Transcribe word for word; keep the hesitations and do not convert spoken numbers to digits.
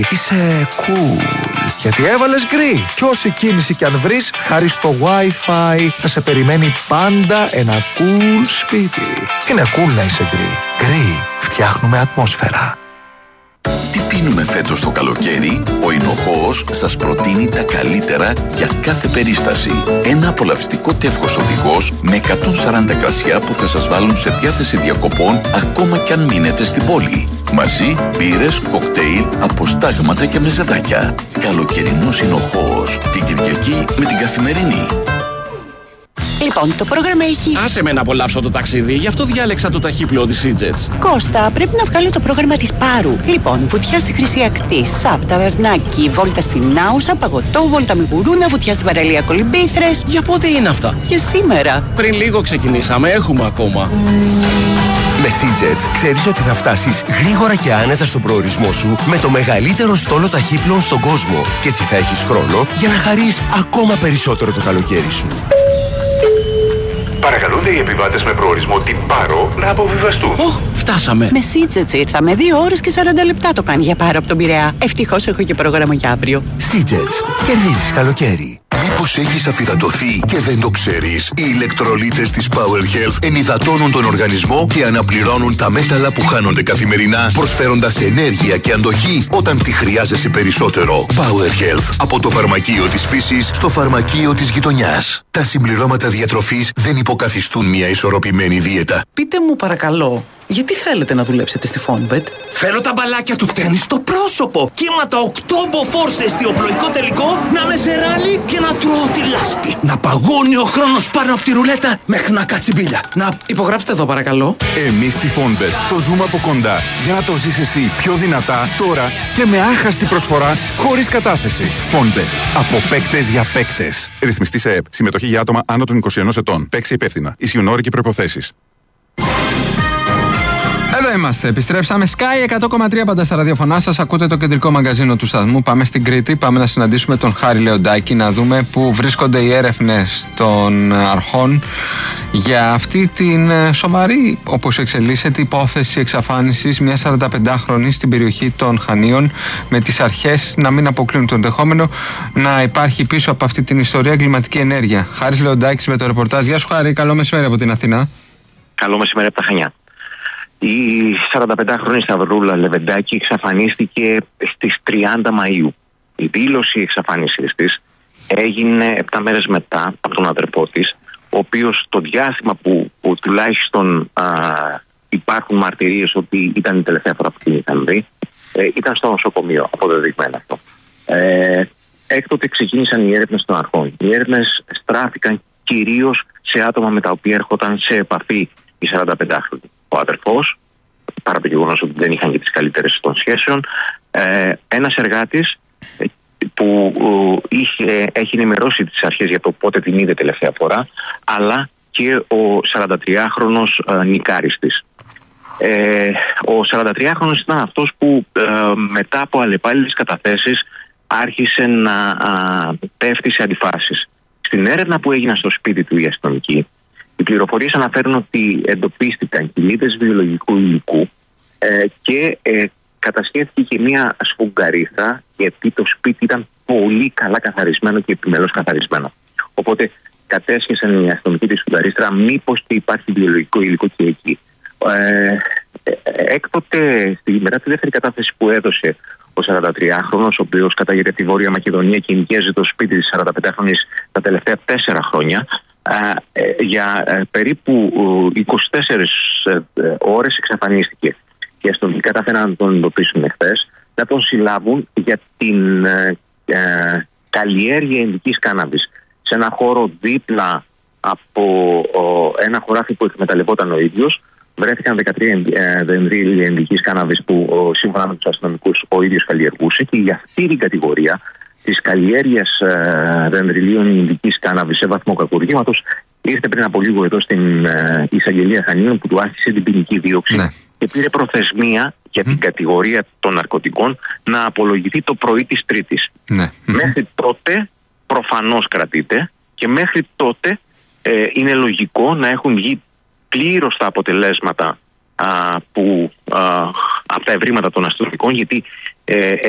Είσαι cool, γιατί έβαλες γκρι. Κι όση κίνηση κι αν βρεις, χάρη στο Wi-Fi θα σε περιμένει πάντα ένα cool σπίτι. Είναι cool να είσαι γκρι. Γκρι, φτιάχνουμε ατμόσφαιρα. Τι πίνουμε φέτος το καλοκαίρι? Ο Εινοχώος σας προτείνει τα καλύτερα για κάθε περίσταση. Ένα απολαυστικό τεύχος οδηγός με εκατόν σαράντα κρασιά που θα σας βάλουν σε διάθεση διακοπών ακόμα κι αν μείνετε στην πόλη. Μαζί, μπύρες, κοκτέιλ, αποστάγματα και μεζεδάκια. Καλοκαιρινός Εινοχώος. Την Κυριακή με την Καθημερινή. Λοιπόν, το πρόγραμμα έχει... Άσε με να απολαύσω το ταξίδι, γι' αυτό διάλεξα το ταχύπλοο της Seajets. Κώστα, πρέπει να βγάλω το πρόγραμμα της Πάρου. Λοιπόν, βουτιά στη Χρυσή Ακτή, Σαπ, ταβερνάκι, βόλτα στην Άουσα, παγωτό, βόλτα με γουρούνα, βουτιά στην παραλία Κολυμπήθρες. Για πότε είναι αυτά? Για σήμερα. Πριν λίγο ξεκινήσαμε, έχουμε ακόμα. Με Seajets ξέρεις ότι θα φτάσεις γρήγορα και άνετα στον προορισμό σου με το μεγαλύτερο στόλο ταχύπλων στον κόσμο. Και έτσι θα έχεις χρόνο για να χαρείς ακόμα περισσότερο το καλοκαίρι σου. Παρακαλούνται οι επιβάτες με προορισμό την Πάρο να αποβιβαστούν. Οχ, φτάσαμε. Με Seajets ήρθαμε. Δύο ώρες και σαράντα λεπτά το κάνει για Πάρο από τον Πειραιά. Ευτυχώς έχω και πρόγραμμα για αύριο. Seajets. Κερδίζεις καλοκαίρι. Μήπως έχεις αφυδατωθεί και δεν το ξέρεις? Οι ηλεκτρολίτες της Power Health ενυδατώνουν τον οργανισμό και αναπληρώνουν τα μέταλλα που χάνονται καθημερινά, προσφέροντας ενέργεια και αντοχή όταν τη χρειάζεσαι περισσότερο. Power Health. Από το φαρμακείο της φύσης στο φαρμακείο της γειτονιάς. Τα συμπληρώματα διατροφής δεν υποκαθιστούν μια ισορροπημένη δίαιτα. Πείτε μου παρακαλώ, γιατί θέλετε να δουλέψετε στη Fonbet? Θέλω τα μπαλάκια του τέννις στο πρόσωπο. Κύματα οκτώ μποφόρ σε εστιοπλοϊκό τελικό, να με σε ράλι και να τρώω τη λάσπη. Να παγώνει ο χρόνος πάνω από τη ρουλέτα μέχρι να κάτσει μπίλια. Να... Υπογράψτε εδώ παρακαλώ. Εμείς στη Fonbet το ζούμε από κοντά για να το ζεις εσύ πιο δυνατά τώρα και με άχαστη προσφορά χωρίς κατάθεση. Fonbet. Από παίκτες για παίκτες. Ρυθμιστή σε ΕΠ. Συμμετοχή για άτομα άνω των είκοσι ενός ετών. Παίξει υπεύθυνα. Ισχύουν όροι και προϋποθέσεις. Εδώ είμαστε. Επιστρέψαμε. Sky εκατό κόμμα τρία πάντα στα ραδιοφωνά σας. Ακούτε το κεντρικό μαγκαζίνο του σταθμού. Πάμε στην Κρήτη. Πάμε να συναντήσουμε τον Χάρη Λεοντάκη, να δούμε πού βρίσκονται οι έρευνες των αρχών για αυτή την σοβαρή, όπως εξελίσσεται, υπόθεση εξαφάνισης μιας σαρανταπεντάχρονης στην περιοχή των Χανίων, με τις αρχές να μην αποκλείουν το ενδεχόμενο να υπάρχει πίσω από αυτή την ιστορία εγκληματική ενέργεια. Χάρης Λεοντάκης με το ρεπορτάζ. Γεια σου, Χάρη. Καλό μεσημέρι από την Αθηνά. Καλό μεσημέρι από τα Χανιά. Η σαρανταπεντάχρονη Σταυρούλα Λεβεντάκη εξαφανίστηκε στις τριάντα Μαΐου. Η δήλωση εξαφάνισης της έγινε επτά μέρες μετά από τον αδερφό της, ο οποίος το διάστημα που, που τουλάχιστον α, υπάρχουν μαρτυρίες ότι ήταν η τελευταία φορά που την είχαν δει, ε, ήταν στο νοσοκομείο, αποδεδειγμένο αυτό. Ε, έκτοτε ξεκίνησαν οι έρευνες των αρχών. Οι έρευνες στράφηκαν κυρίως σε άτομα με τα οποία έρχονταν σε επαφή η σαρανταπεντάχρονη. Ο αδερφός, παρά το γεγονός ότι δεν είχαν και τις καλύτερες των σχέσεων, ε, ένας εργάτης ε, που ε, είχε, έχει ενημερώσει τις αρχές για το πότε την είδε τελευταία φορά, αλλά και ο σαραντατριάχρονος ε, νικάρης της. Ε, ο σαραντατριάχρονος ήταν αυτός που ε, μετά από αλλεπάλληλες καταθέσεις άρχισε να α, πέφτει σε αντιφάσεις. Στην έρευνα που έγινε στο σπίτι του η αστυνομική, οι πληροφορίες αναφέρουν ότι εντοπίστηκαν κοιλίδες βιολογικού υλικού ε, και ε, κατασχέθηκε και μια σφουγγαρίστα, γιατί το σπίτι ήταν πολύ καλά καθαρισμένο και επιμελώς καθαρισμένο. Οπότε κατέσχεσαν οι αστυνομικοί τη σφουγγαρίστρα μήπως και υπάρχει βιολογικό υλικό και εκεί. Ε, ε, έκτοτε, στη, μετά τη δεύτερη κατάθεση που έδωσε ο σαραντατριάχρονος, ο οποίος κατάγεται από τη Βόρεια Μακεδονία και νοικιάζει το σπίτι της σαρανταπεντάχρονης τα τελευταία τέσσερα χρόνια, ε, ε, για ε, περίπου είκοσι τέσσερις ε, ε, ώρες εξαφανίστηκε. Και οι αστυνομικοί κατάφεραν να τον εντοπίσουν εχθές, να τον συλλάβουν για την ε, ε, καλλιέργεια ινδικής κάναβης σε ένα χώρο δίπλα από ε, ένα χωράφι που εκμεταλλευόταν ο ίδιος. Βρέθηκαν δεκατρία δendρίλια ινδικής κάναβης που ο, σύμφωνα με τους αστυνομικούς ο ίδιος καλλιεργούσε, και για αυτή την κατηγορία της καλλιέργειας ε, δendριλίων ινδικής κάναβης σε βαθμό κακουργήματος ήρθε πριν από λίγο εδώ στην ε, εισαγγελία Χανίων, που του άφησε την ποινική δίωξη, ναι, και πήρε προθεσμία για την mm. κατηγορία των ναρκωτικών να απολογηθεί το πρωί της Τρίτης. Ναι. Μέχρι τότε προφανώς κρατείται, και μέχρι τότε ε, είναι λογικό να έχουν βγει πλήρως τα αποτελέσματα α, που, α, από τα ευρήματα των αστυνομικών, γιατί ε,